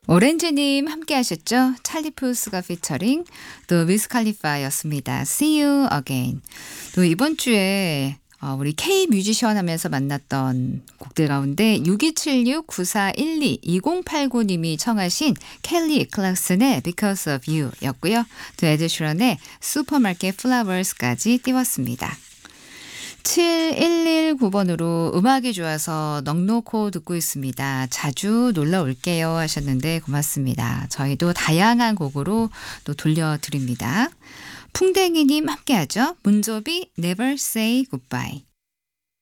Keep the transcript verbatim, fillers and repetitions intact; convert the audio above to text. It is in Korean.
오렌지님 함께 하셨죠? 찰리 푸스가 피처링 또 위스 칼리파였습니다. See you again. 또 이번 주에 어, 우리 K 뮤지션 하면서 만났던 곡들 가운데 육이칠육 구사일이 이공팔구님이 청하신 켈리 클락슨의 Because of You 였고요. 또 에드슈런의 슈퍼마켓 플라워스까지 띄웠습니다. 칠일일구번으로 음악이 좋아서 넉놓고 듣고 있습니다. 자주 놀러 올게요 하셨는데 고맙습니다. 저희도 다양한 곡으로 또 돌려드립니다. 풍뎅이님 함께하죠. 문조비 Never Say Goodbye.